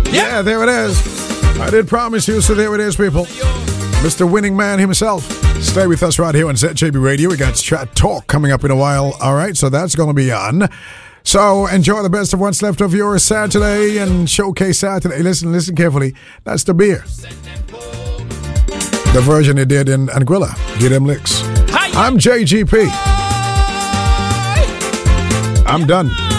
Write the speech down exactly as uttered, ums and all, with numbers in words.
Yeah, there it is. I did promise you, so there it is, people. Mister Winning Man himself. Stay with us right here on Z J B Radio. We got Chat Talk coming up in a while. All right, so that's going to be on. So enjoy the best of what's left of your Saturday and Showcase Saturday. Listen, listen carefully. That's the beer. The version they did in Anguilla. Get them licks. I'm J G P. I'm done.